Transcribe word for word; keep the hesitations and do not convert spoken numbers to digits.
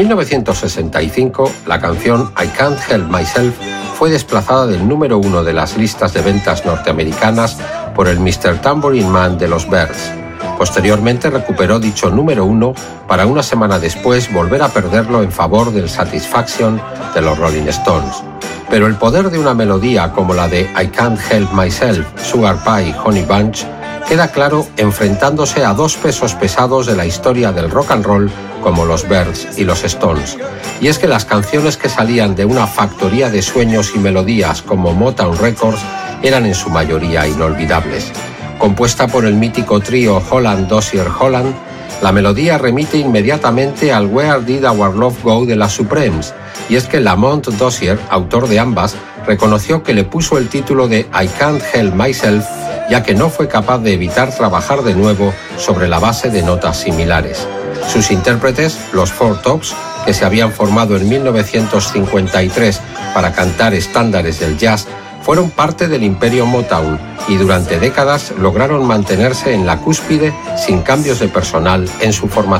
mil novecientos sesenta y cinco, la canción I Can't Help Myself fue desplazada del número uno de las listas de ventas norteamericanas por el mister Tambourine Man de los Byrds. Posteriormente recuperó dicho número uno para una semana después volver a perderlo en favor del Satisfaction de los Rolling Stones. Pero el poder de una melodía como la de I Can't Help Myself, Sugar Pie, Honey Bunch, queda claro enfrentándose a dos pesos pesados de la historia del rock and roll como los Byrds y los Stones. Y es que las canciones que salían de una factoría de sueños y melodías como Motown Records eran en su mayoría inolvidables. Compuesta por el mítico trío Holland, Dozier, Holland, la melodía remite inmediatamente al Where Did Our Love Go de las Supremes, y es que Lamont Dozier, autor de ambas, reconoció que le puso el título de I Can't Help Myself, ya que no fue capaz de evitar trabajar de nuevo sobre la base de notas similares. Sus intérpretes, los Four Tops, que se habían formado en mil novecientos cincuenta y tres para cantar estándares del jazz, fueron parte del imperio Motown y durante décadas lograron mantenerse en la cúspide sin cambios de personal en su formación.